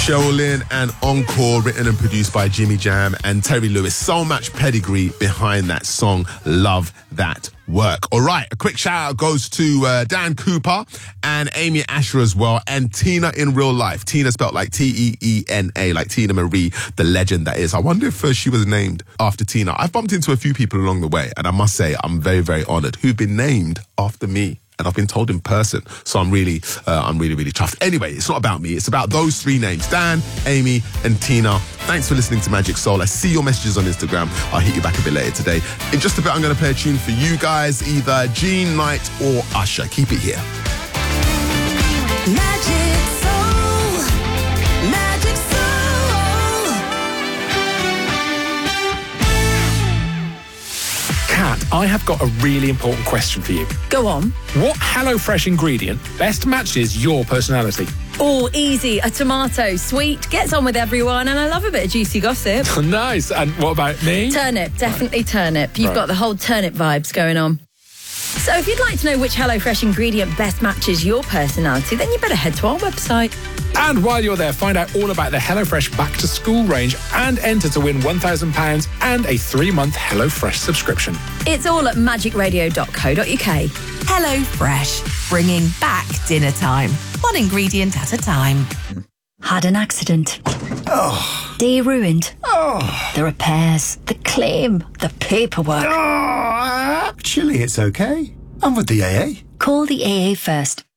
Cheryl Lynn and Encore, written and produced by Jimmy Jam and Terry Lewis. So much pedigree behind that song. Love that work. All right, a quick shout out goes to Dan Cooper and Amy Asher as well, and Tina in real life. Tina spelled like Teena, like Tina Marie, the legend that is. I wonder if she was named after Tina. I've bumped into a few people along the way, and I must say I'm very, very honoured, who've been named after me. And I've been told in person, so I'm really chuffed. Anyway, it's not about me. It's about those three names, Dan, Amy, and Tina. Thanks for listening to Magic Soul. I see your messages on Instagram. I'll hit you back a bit later today. In just a bit, I'm going to play a tune for you guys, either Jean Knight or Usher. Keep it here. Magic Soul, Magic Soul. Kat, I have got a really important question for you. Go on. What HelloFresh ingredient best matches your personality? Oh, easy. A tomato. Sweet, gets on with everyone, and I love a bit of juicy gossip. Nice. And what about me? Turnip, definitely turnip. You've got the whole turnip vibes going on. So if you'd like to know which HelloFresh ingredient best matches your personality, then you better head to our website. And while you're there, find out all about the HelloFresh Back to School range and enter to win £1,000 and a 3-month HelloFresh subscription. It's all at magicradio.co.uk. HelloFresh, bringing back dinner time. One ingredient at a time. Had an accident. Oh. Day ruined. Oh. The repairs, the claim, the paperwork. Oh. Actually, it's okay. I'm with the AA. Call the AA first.